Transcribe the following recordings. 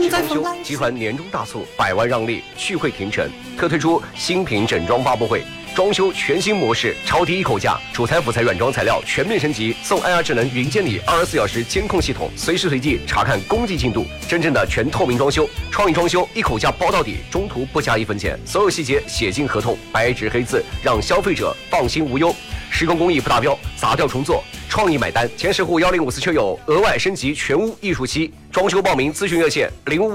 装修集团年终大促，100万让利，续会停成，特推出新品整装发布会，装修全新模式，超低一口价，主材辅材软装材料全面升级，送 IR 智能云监理24小时监控系统，随时随地查看工地进度，真正的全透明装修，创意装修一口价包到底，中途不加1分钱，所有细节写进合同，白纸黑字，让消费者放心无忧。施工工艺不达标，砸掉重做，创意买单。前10户1054车友额外升级全屋艺术漆。装修报名咨询热线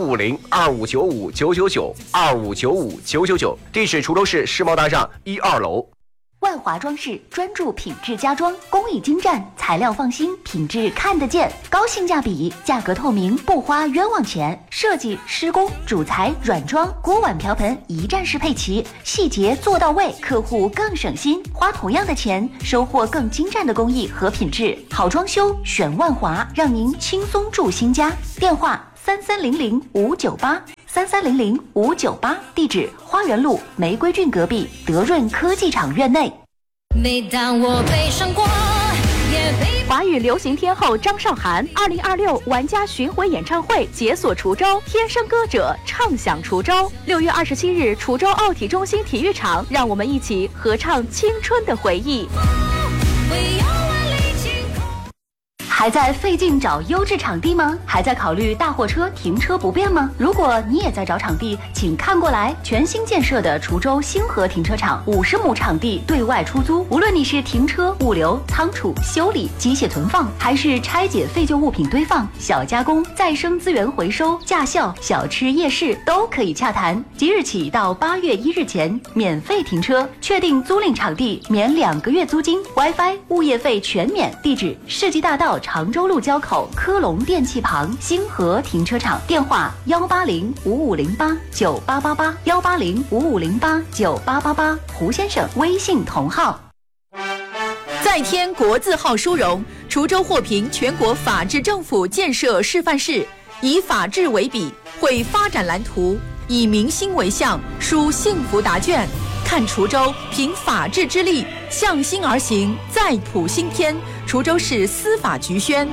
0550-2595-999，2595-999，地址滁州市世贸大厦1、2楼。 万华装饰专注品质家装，工艺精湛，材料放心，品质看得见，高性价比，价格透明，不花冤枉钱。设计、施工、主材、软装、锅碗瓢盆一站式配齐，细节做到位，客户更省心，花同样的钱，收获更精湛的工艺和品质。好装修选万华，让您轻松住新家。电话3300-598，3300-598，地址花园路玫瑰郡隔壁德润科技厂院内。 每当我悲伤过， 华语流行天后张韶涵2026玩家巡回演唱会解锁滁州，天生歌者唱响滁州。6月27日，滁州奥体中心体育场，让我们一起合唱青春的回忆。 还在费劲找优质场地吗？还在考虑大货车停车不便吗？如果你也在找场地，请看过来，全新建设的滁州星河停车场，50亩场地对外出租。无论你是停车、物流、仓储、修理、机械存放，还是拆解废旧物品堆放、小加工、再生资源回收、驾校、小吃夜市，都可以洽谈。即日起到8月1日前免费停车，确定租赁场地免2个月租金 ，WiFi、物业费全免。地址：世纪大道常州路交口科龙电器旁星河停车场，电话18055089888，18055089888，胡先生微信同号。 再添国字号殊荣，滁州获评全国法治政府建设示范市，以法治为笔，绘发展蓝图，以民心为向，书幸福答卷。看滁州凭法治之力向心而行，再谱新篇。滁州市司法局宣。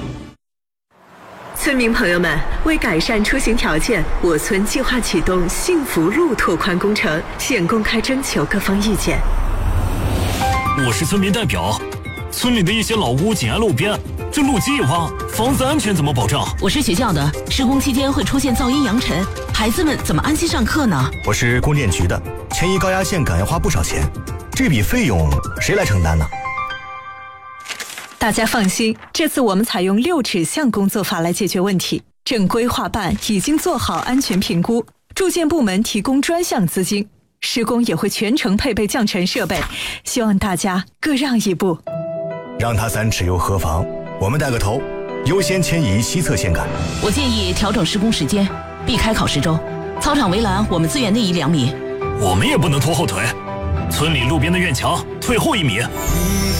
村民朋友们，为改善出行条件，我村计划启动幸福路拓宽工程，现公开征求各方意见。 我是村民代表，村里的一些老屋紧挨路边，这路基一挖，房子安全怎么保障？ 我是学校的，施工期间会出现噪音扬尘，孩子们怎么安心上课呢？ 我是供电局的，迁移高压线杆要花不少钱，这笔费用谁来承担呢？ 大家放心，这次我们采用6指向工作法来解决问题。正规划办已经做好安全评估，住建部门提供专项资金，施工也会全程配备降尘设备，希望大家各让一步。 让他3尺又何妨？我们带个头，优先迁移西侧线杆。 我建议调整施工时间，避开考试周。操场围栏我们自愿内移2米。 我们也不能拖后腿，村里路边的院墙退后1米。